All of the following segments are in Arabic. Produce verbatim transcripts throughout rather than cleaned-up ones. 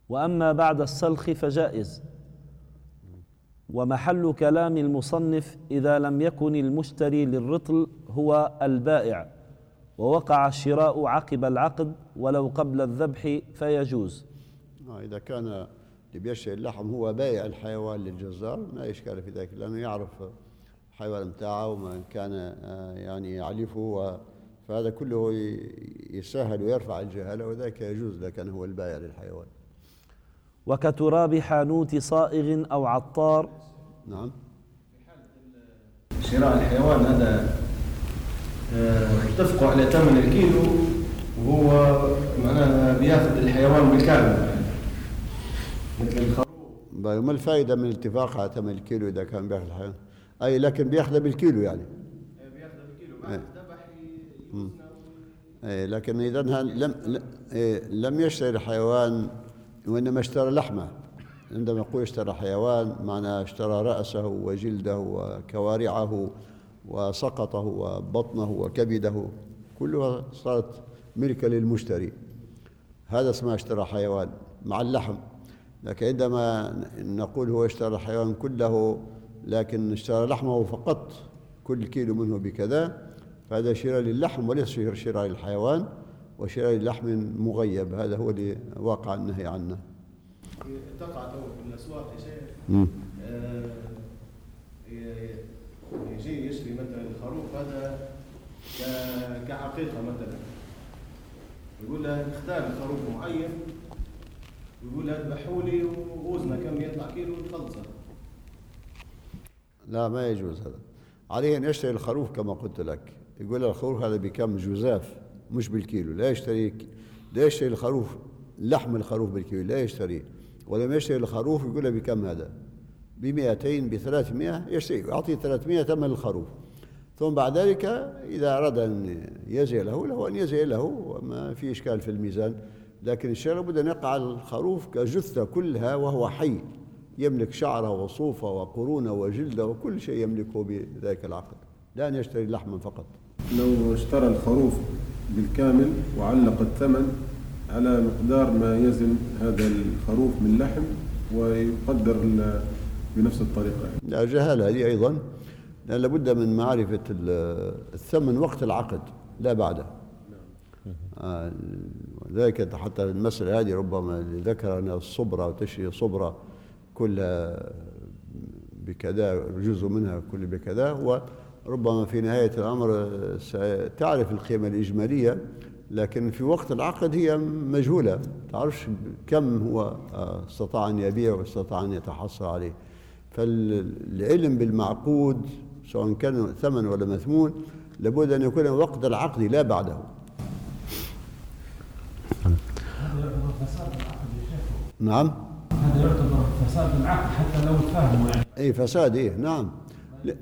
وأما بعد السلخ فجائز. ومحل كلام المصنف إذا لم يكن المشتري للرطل هو البائع ووقع الشراء عقب العقد ولو قبل الذبح فيجوز. إذا كان اللي بيشتري اللحم هو بائع الحيوان للجزار ما إشكال في ذلك، لأنه يعرف الحيوان متاعه وما كان يعني يعلفه، فهذا كله يسهل ويرفع الجهالة، وذلك يجوز لكن هو البائع للحيوان. وكتراب حانوت صائغ أو عطار. نعم. شراء الحيوان هذا اتفقوا على ثمن الكيلو وهو معناها بياخذ الحيوان بالكامل مثل الخروف. ما الفائدة من الاتفاق على ثمن الكيلو إذا كان بياخذ الحيوان؟ أي لكن بياخذه بالكيلو يعني. بياخذه بالكيلو بعد الذبح يوزنه. أي لكن إذا لم لم يشتري الحيوان وإنما اشترى لحمه. عندما يقول اشترى حيوان معناه اشترى رأسه وجلده وكوارعه وسقطه وبطنه وكبده، كلها صارت ملكا للمشتري، هذا اسمه اشترى حيوان مع اللحم. لكن عندما نقول هو اشترى حيوان كله لكن اشترى لحمه فقط، كل كيلو منه بكذا، فهذا شراء للحم وليس شراء للحيوان، وشراء للحم مغيب، هذا هو اللي واقع النهي عنه. تقع في الأسواق يا شيخ يجي يشتري مثلا الخروف هذا كحقيقة مثلا، يقول له اختار خروف معين ويقول له اذبحوا لي ووزنه كم يطلع كيلو وتخلصه. لا ما يجوز هذا، عليه أن يشتري الخروف كما قلت لك، يقول له الخروف هذا بكم جزاف مش بالكيلو، لا يشتري لا يشتري الخروف لحم الخروف بالكيلو لا يشتريه، ولما يشتري الخروف يقول له بكم هذا؟ بمئتين بثلاثمائة يشتري، يعطيه ثلاثمائة ثمن الخروف، ثم بعد ذلك إذا أراد أن يزي له له أن يزي له وما في إشكال في الميزان، لكن الشيء لابد أن يقع الخروف كجثة كلها وهو حي، يملك شعره وصوفه وقرونه وجلده وكل شيء يملكه بذلك العقد، لا أن يشتري لحما فقط. لو اشترى الخروف بالكامل وعلق الثمن على مقدار ما يزن هذا الخروف من لحم ويقدر بنفس الطريقة. لا جهالة هذه أيضا، لأن لابد من معرفة الثمن وقت العقد لا بعده. آه ذلك حتى المسألة هذه ربما ذكر أن الصبرة وتشري صبرة كلها بكذا، جزء منها كل بكذا، وربما في نهاية الأمر ستعرف القيمة الإجمالية، لكن في وقت العقد هي مجهولة، تعرفش كم هو استطاع أن يبيع واستطاع أن يتحصل عليه. فالعلم بالمعقود سواء كان ثمن ولا مثمون لابد أن يكون وقت العقد لا بعده. هذا يعتبر فساد العقد يا شيخ. نعم. هذا يعتبر فساد العقد حتى لو تفاهموا يعني. أي فساد إيه نعم. لا,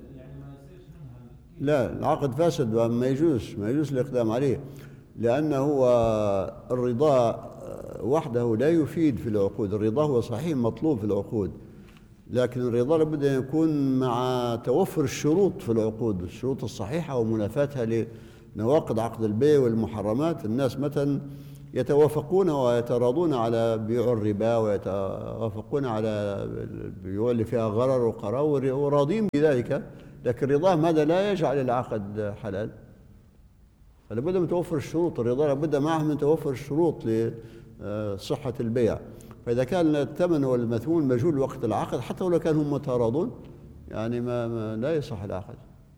لا العقد فاسد وما يجوز ما يجوز الإقدام عليه، لأنه هو الرضا وحده لا يفيد في العقود، الرضا هو صحيح مطلوب في العقود، لكن الرضا لابد أن يكون مع توفر الشروط في العقود، الشروط الصحيحة ومنافاتها لنواقض عقد البيع والمحرمات. الناس مثلا يتوافقون ويتراضون على بيع الربا ويتوافقون على البيوع اللي فيها غرر وقرار وراضين بذلك، لكن رضاهم هذا لا يجعل العقد حلال، فلابد من توفر الشروط، الرضا لابد معه من توفر الشروط لصحة البيع. فإذا كان الثمن والمثمون مجهول وقت العقد حتى ولو كانوا هم متراضون يعني ما, ما لا يصح العقد.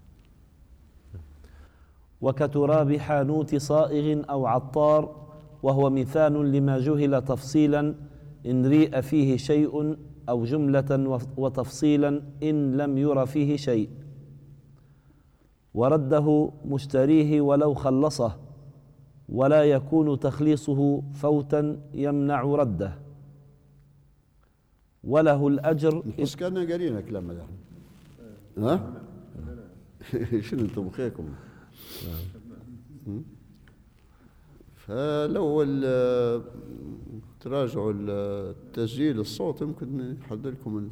وكتراب حانوت صائغ أو عطار، وهو مثال لما جهل تفصيلا إن ريء فيه شيء أو جملة وتفصيلا إن لم ير فيه شيء، ورده مشتريه ولو خلصه، ولا يكون تخليصه فوتا يمنع رده، وله الأجر. بس كنا قارينا كلام هذا. ها؟ شنو انتم بخيركم؟ فلو تراجعوا التسجيل الصوت يمكن يحدد لكم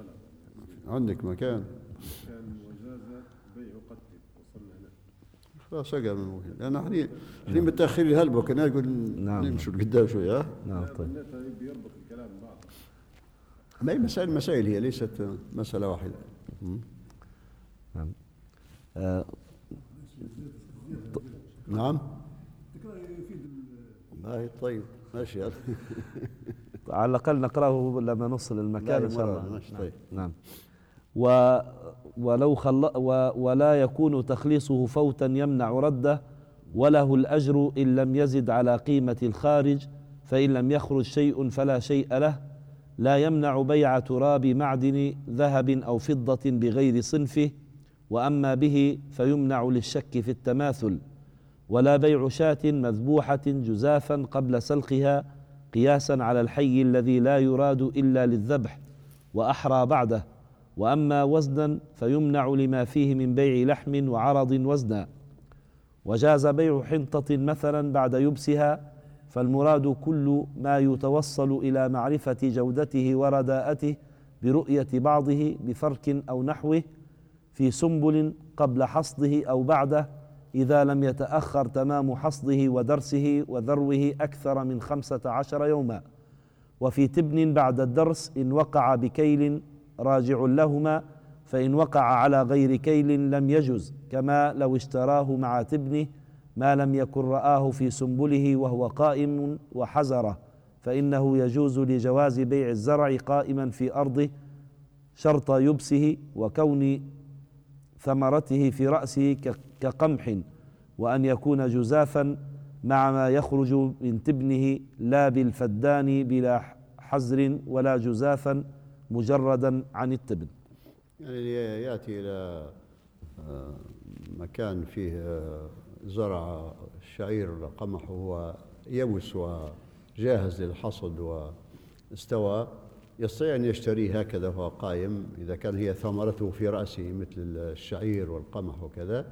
عندك مكان. كان وجازة بيع قتل وصلنا هنا. خلاص أقل من ممكن، لأن احنا احنا متأخرين هلبا كنا نقول نعم. نمشوا لقدام شوية. ها؟ نعم طيب. بيربط الكلام بعض. ما هي مسائل مسائل هي ليست مسألة واحدة. نعم. آه. نعم. ما طيب ماشي. على الأقل نقرأه لما نوصل المكان إن شاء الله. ماشي طيب. نعم. و ولو خل و ولا يكون تخليصه فوتا يمنع رده، وله الأجر إن لم يزد على قيمة الخارج، فإن لم يخرج شيء فلا شيء له. لا يمنع بيع تراب معدن ذهب أو فضة بغير صنفه، وأما به فيمنع للشك في التماثل. ولا بيع شاة مذبوحة جزافا قبل سلخها قياسا على الحي الذي لا يراد إلا للذبح وأحرى بعده. وأما وزنا فيمنع لما فيه من بيع لحم وعرض وزنا. وجاز بيع حنطة مثلا بعد يبسها، فالمراد كل ما يتوصل إلى معرفة جودته ورداءته برؤية بعضه بفرك أو نحوه في سنبل قبل حصده أو بعده، إذا لم يتأخر تمام حصده ودرسه وذروه أكثر من خمسة عشر يوما. وفي تبن بعد الدرس إن وقع بكيل راجع لهما، فإن وقع على غير كيل لم يجز، كما لو اشتراه مع تبنه ما لم يكن رآه في سنبله وهو قائم وحزره، فإنه يجوز لجواز بيع الزرع قائما في أرضه شرط يبسه وكون ثمرته في رأسه كقمح، وأن يكون جزافا مع ما يخرج من تبنه لا بالفدان بلا حزر، ولا جزافا مجردا عن التبن. يعني يأتي إلى مكان فيه زرع الشعير والقمح وهو يبس وجاهز للحصد واستوى، يستطيع أن يشتريه هكذا وهو قائم إذا كان هي ثمرته في رأسه مثل الشعير والقمح وكذا،